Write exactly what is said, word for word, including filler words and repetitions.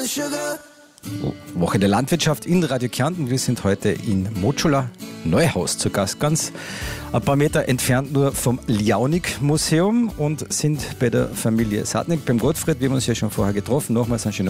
Woche der Landwirtschaft in Radio Kärnten. Wir sind heute in Motschula Neuhaus zu Gast, ganz ein paar Meter entfernt nur vom Liaunik-Museum und sind bei der Familie Sadnik, beim Gottfried. Wir haben uns ja schon vorher getroffen. Nochmals einen schönen